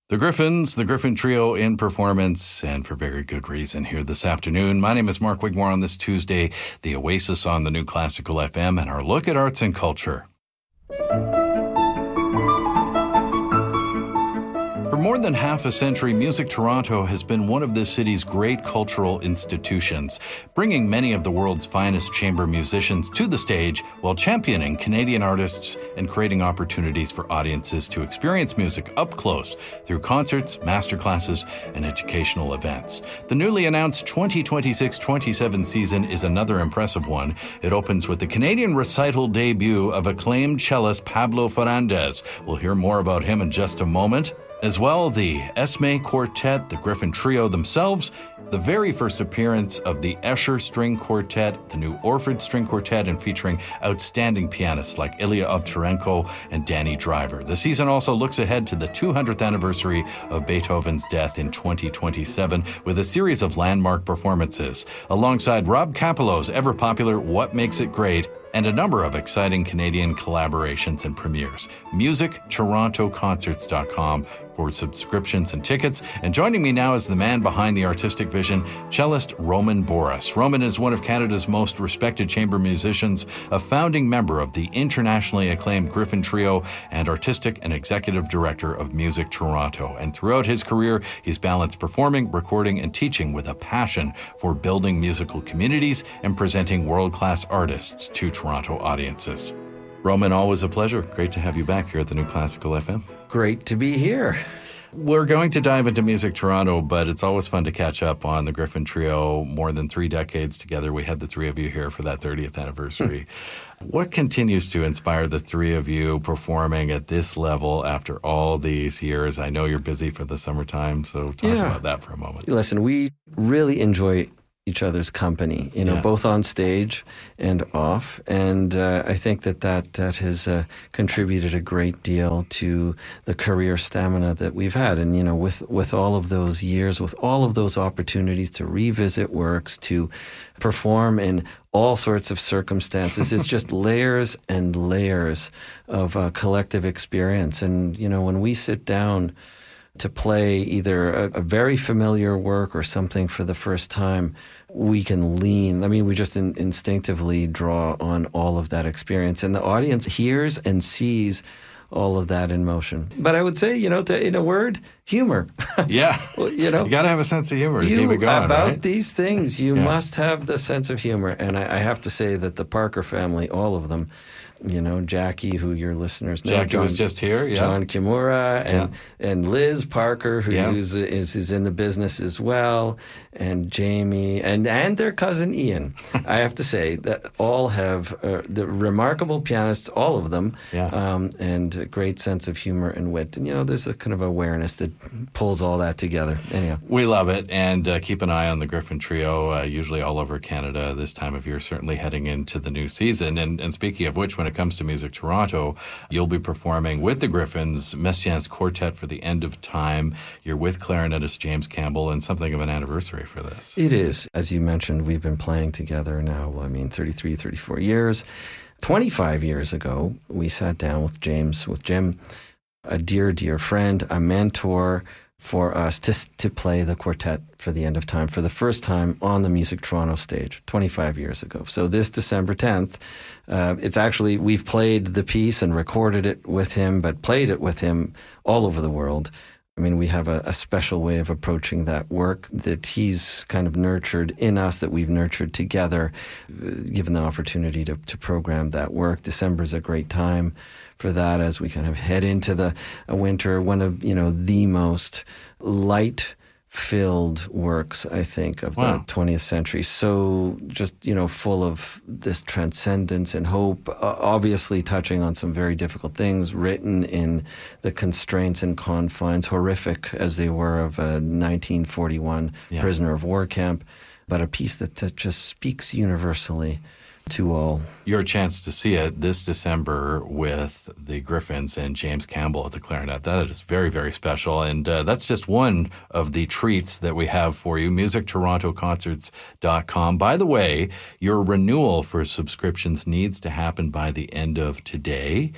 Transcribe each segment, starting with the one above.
The Griffins, the Griffin Trio in performance, and for very good reason here this afternoon. My name is Mark Wigmore on this Tuesday, the Oasis on the New Classical FM, and our look at arts and culture. For more than half a century, Music Toronto has been one of this city's great cultural institutions, bringing many of the world's finest chamber musicians to the stage while championing Canadian artists and creating opportunities for audiences to experience music up close through concerts, masterclasses, and educational events. The newly announced 2026-27 season is another impressive one. It opens with the Canadian recital debut of acclaimed cellist Pablo Fernández. We'll hear more about him in just a moment. As well, the Esme Quartet, the Griffin Trio themselves, the very first appearance of the Escher String Quartet, the new Orford String Quartet, and featuring outstanding pianists like Ilya Ovcharenko and Danny Driver. The season also looks ahead to the 200th anniversary of Beethoven's death in 2027 with a series of landmark performances, alongside Rob Capello's ever-popular What Makes It Great, and a number of exciting Canadian collaborations and premieres. MusicTorontoConcerts.com for subscriptions and tickets. And joining me now is the man behind the artistic vision, cellist Roman Boris. Roman is one of Canada's most respected chamber musicians, a founding member of the internationally acclaimed Griffin Trio, and artistic and executive director of Music Toronto. And throughout his career, he's balanced performing, recording, and teaching with a passion for building musical communities and presenting world-class artists to Toronto audiences. Roman, always a pleasure. Great to have you back here at the New Classical FM. Great to be here. We're going to dive into Music Toronto, but it's always fun to catch up on the Griffin Trio. More than 3 decades together. We had the three of you here for that 30th anniversary. What continues to inspire the three of you performing at this level after all these years? I know you're busy for the summertime, so talk about that for a moment. Listen, we really enjoy each other's company, both on stage and off. And I think that has contributed a great deal to the career stamina that we've had. And, with all of those years, with all of those opportunities to revisit works, to perform in all sorts of circumstances, it's just layers and layers of collective experience. And, when we sit down to play either a very familiar work or something for the first time, we can lean. We just instinctively draw on all of that experience. And the audience hears and sees all of that in motion. But I would say, in a word, humor. Yeah. You got to have a sense of humor to keep it going, about right? These things, you must have the sense of humor. And I have to say that the Parker family, all of them, Jackie, who your listeners know. Jackie was just here, John Kimura, and Liz Parker, who is in the business as well, and Jamie, and their cousin Ian. I have to say that all have the remarkable pianists, all of them, and a great sense of humor and wit. And, there's a kind of awareness that pulls all that together. Anyhow. We love it, and keep an eye on the Griffin Trio, usually all over Canada this time of year, certainly heading into the new season. And speaking of which, when it comes to Music Toronto, you'll be performing with the Griffins, Messiaen's Quartet for the End of Time. You're with clarinetist James Campbell, and something of an anniversary for this. It is. As you mentioned, we've been playing together now, 33, 34 years. 25 years ago, we sat down with Jim, a dear, dear friend, a mentor, for us to play the quartet for the End of Time for the first time on the Music Toronto stage 25 years ago. So this December 10th, it's actually, we've played the piece and recorded it with him, but played it with him all over the world. We have a special way of approaching that work that he's kind of nurtured in us, that we've nurtured together, given the opportunity to program that work. December is a great time for that as we kind of head into the winter, one of, the most light-filled works, I think, of the 20th century. So just, full of this transcendence and hope, obviously touching on some very difficult things, written in the constraints and confines, horrific as they were, of a 1941 prisoner of war camp, but a piece that just speaks universally to all. Your chance to see it this December with the Griffins and James Campbell at the clarinet. That is very, very special. And that's just one of the treats that we have for you. MusicTorontoConcerts.com. By the way, your renewal for subscriptions needs to happen by the end of today.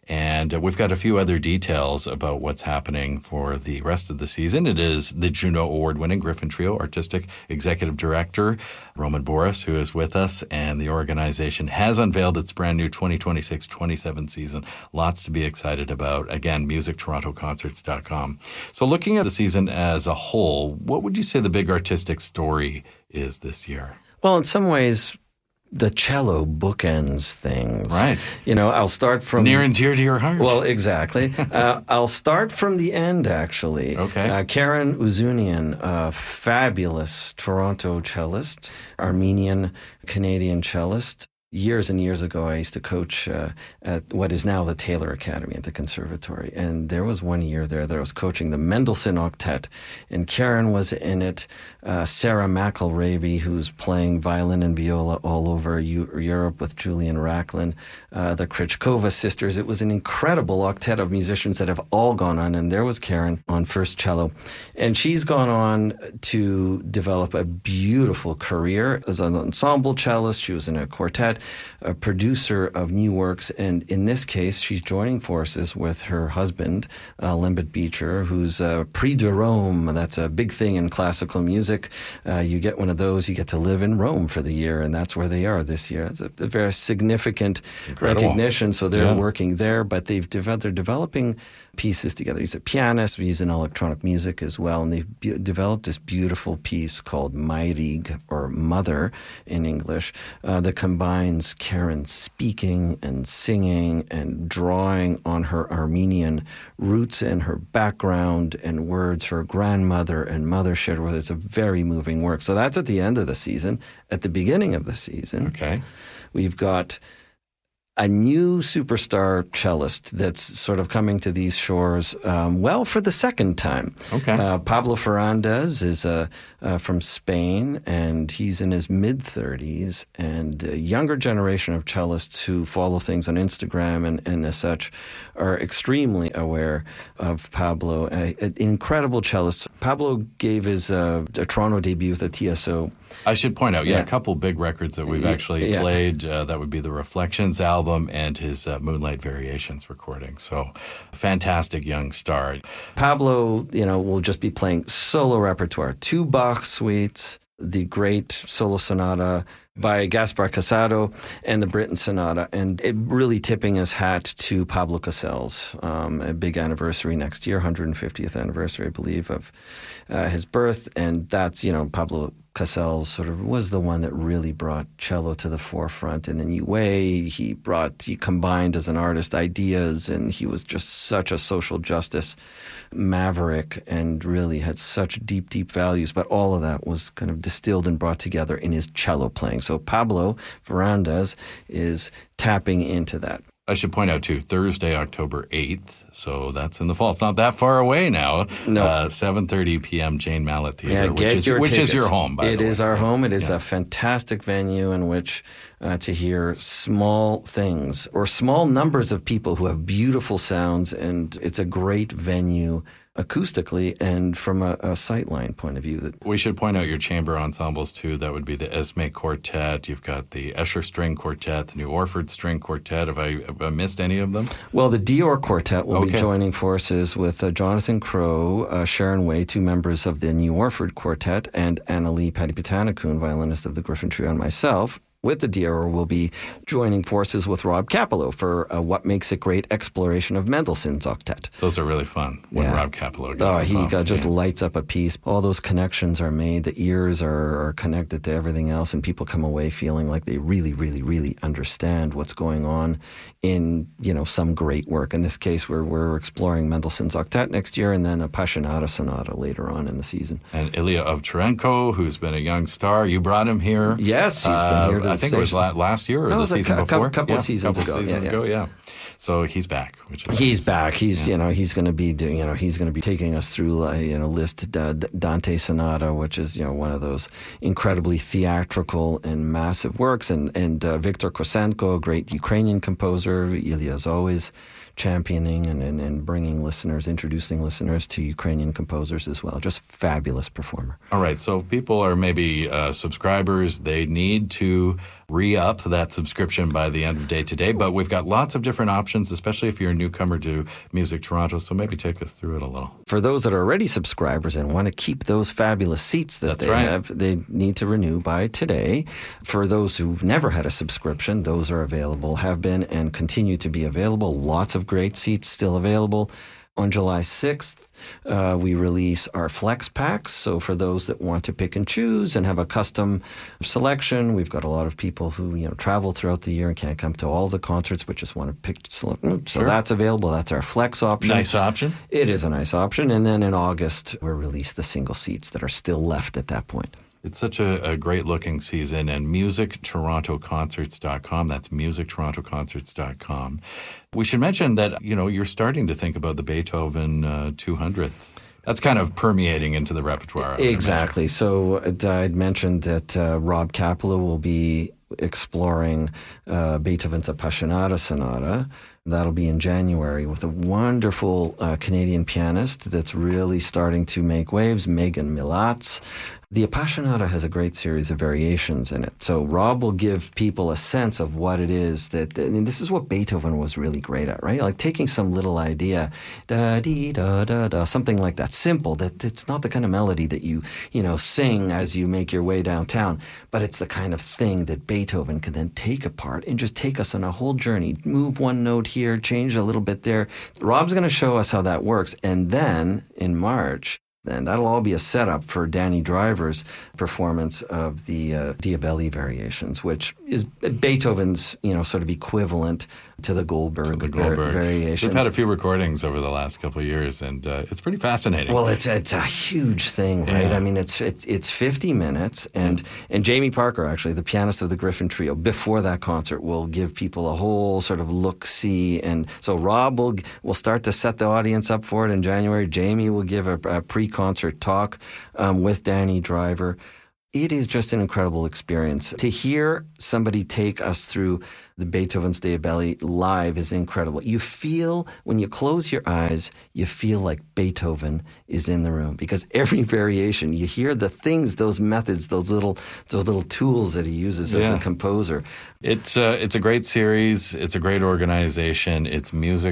And we've got a few other details about what's happening for the rest of the season. It is the Juno Award-winning Griffin Trio Artistic Executive Director, Roman Boris, who is with us, and the organization has unveiled its brand new 2026-27 season. Lots to be excited about. Again, musictorontoconcerts.com. So looking at the season as a whole, what would you say the big artistic story is this year? Well, in some ways, the cello bookends things. Right. I'll start from... Near and dear to your heart. Well, exactly. I'll start from the end, actually. Okay. Karen Uzunian, a fabulous Toronto cellist, Armenian-Canadian cellist. Years and years ago, I used to coach at what is now the Taylor Academy at the Conservatory. And there was one year there that I was coaching the Mendelssohn Octet. And Karen was in it. Sarah McElravy, who's playing violin and viola all over Europe with Julian Racklin. The Krichkova sisters. It was an incredible octet of musicians that have all gone on. And there was Karen on first cello. And she's gone on to develop a beautiful career as an ensemble cellist. She was in a quartet, a producer of new works, and in this case, she's joining forces with her husband, Lembit Beecher, who's Prix de Rome. That's a big thing in classical music. You get one of those, you get to live in Rome for the year, and that's where they are this year. It's a very significant recognition, so they're working there, but they're developing pieces together. He's a pianist, he's in electronic music as well, and they've developed this beautiful piece called Mairig, or Mother in English, that combines Karen speaking and singing and drawing on her Armenian roots and her background and words, her grandmother and mother shared with her. It's a very moving work. So that's at the end of the season. At the beginning of the season, we've got a new superstar cellist that's sort of coming to these shores, for the second time. Pablo Ferrandez is from Spain, and he's in his mid-30s, and a younger generation of cellists who follow things on Instagram and as such are extremely aware of Pablo. An incredible cellist. Pablo gave his Toronto debut with the TSO. I should point out, a couple big records that we've actually played. That would be the Reflections album and his Moonlight Variations recording. So, fantastic young star. Pablo, will just be playing solo repertoire. 2 Bach suites, the great solo sonata by Gaspar Casado, and the Britten Sonata, and it really tipping his hat to Pablo Casals, a big anniversary next year, 150th anniversary, I believe, of his birth, and that's, Pablo Casals sort of was the one that really brought cello to the forefront in a new way. He combined as an artist ideas, and he was just such a social justice maverick and really had such deep, deep values. But all of that was kind of distilled and brought together in his cello playing. So Pablo Ferrandez is tapping into that. I should point out, too, Thursday, October 8th, so that's in the fall. It's not that far away now. No. 7:30 p.m. Jane Mallett Theatre, which is your home, by the way. It is our home. It is a fantastic venue in which to hear small things or small numbers of people who have beautiful sounds, and it's a great venue acoustically and from a sightline point of view. We should point out your chamber ensembles, too. That would be the Esme Quartet. You've got the Escher String Quartet, the New Orford String Quartet. Have I missed any of them? Well, the Dior Quartet will be joining forces with Jonathan Crow, Sharon Way, 2 members of the New Orford Quartet, and Annalie Padipatanakun, violinist of the Griffin Trio, and myself. With the Dior, will be joining forces with Rob Capello for What Makes It Great exploration of Mendelssohn's octet. Those are really fun when Rob Capello gets involved. He just lights up a piece. All those connections are made. The ears are connected to everything else, and people come away feeling like they really, really, really understand what's going on in some great work. In this case, we're exploring Mendelssohn's octet next year, and then a Passionata Sonata later on in the season. And Ilya Ovcharenko, who's been a young star, you brought him here. Yes, he's been here. I think it was last year or the season before. A couple seasons ago. So he's back. He's back. He's he's going to be doing he's going to be taking us through Liszt Dante Sonata, which is one of those incredibly theatrical and massive works, and Viktor Kosenko, a great Ukrainian composer. Ilya is always championing and introducing listeners to Ukrainian composers as well. Just fabulous performer. All right. So if people are maybe subscribers, they need to re-up that subscription by the end of day today. But we've got lots of different options, especially if you're a newcomer to Music Toronto. So maybe take us through it a little. For those that are already subscribers and want to keep those fabulous seats that have, they need to renew by today. For those who've never had a subscription, those are available, have been, and continue to be available. Lots of great seats still available. On July 6th, we release our Flex Packs. So for those that want to pick and choose and have a custom selection, we've got a lot of people who travel throughout the year and can't come to all the concerts, but just want to pick. So that's available. That's our Flex option. Nice option. It is a nice option. And then in August, we'll release the single seats that are still left at that point. It's such a great-looking season, and musictorontoconcerts.com. That's musictorontoconcerts.com. We should mention that, you're starting to think about the Beethoven 200th. That's kind of permeating into the repertoire. Exactly. So I'd mentioned that Rob Kapila will be exploring Beethoven's Appassionata Sonata. That'll be in January with a wonderful Canadian pianist that's really starting to make waves, Megan Milatz. The Appassionata has a great series of variations in it. So Rob will give people a sense of what it is this is what Beethoven was really great at, right? Like taking some little idea, da-dee-da-da-da, something like that, simple, that it's not the kind of melody that you sing as you make your way downtown, but it's the kind of thing that Beethoven can then take apart and just take us on a whole journey, move one note here, change a little bit there. Rob's going to show us how that works. And then in March, and that'll all be a setup for Danny Driver's performance of the Diabelli variations, which is Beethoven's, sort of equivalent to the Goldberg variations. We've had a few recordings over the last couple of years, and it's pretty fascinating. Well, it's a huge thing, right? Yeah. I mean, it's 50 minutes, and Jamie Parker, actually, the pianist of the Griffin Trio, before that concert, will give people a whole sort of look-see, and so Rob will start to set the audience up for it in January. Jamie will give a pre-concert talk with Danny Driver. It is just an incredible experience. To hear somebody take us through the Beethoven's Diabelli live is incredible. You feel, when you close your eyes, you feel like Beethoven is in the room, because every variation, you hear the things, those methods, those little tools that he uses as a composer. It's a great series. It's a great organization. It's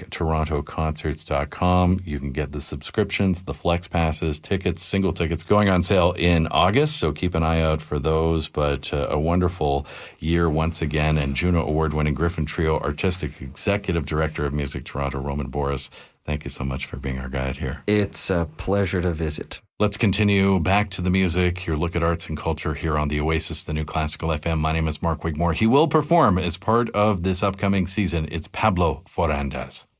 musictorontoconcerts.com. You can get the subscriptions, the Flex Passes, tickets, single tickets going on sale in August, so keep an eye out for those. But a wonderful year once again, and Juno Award-winning Griffin Trio Artistic Executive Director of Music Toronto, Roman Boris. Thank you so much for being our guide here. It's a pleasure to visit. Let's continue back to the music, your look at arts and culture here on the Oasis, the New Classical FM. My name is Mark Wigmore. He will perform as part of this upcoming season. It's Pablo Forandas.